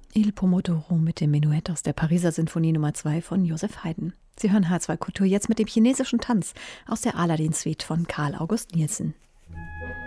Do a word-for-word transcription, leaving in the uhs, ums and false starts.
Il Pomodoro mit dem Menuett aus der Pariser Sinfonie Nummer zwei von Joseph Haydn. Sie hören H zwei Kultur jetzt mit dem chinesischen Tanz aus der Aladdin-Suite von Karl August Nielsen.